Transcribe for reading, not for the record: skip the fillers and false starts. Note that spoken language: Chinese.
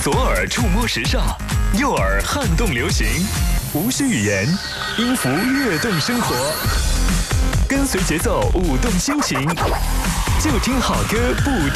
左耳触摸时尚，右耳撼动流行，无需语言，音符跃动生活，跟随节奏舞动心情，就听好歌不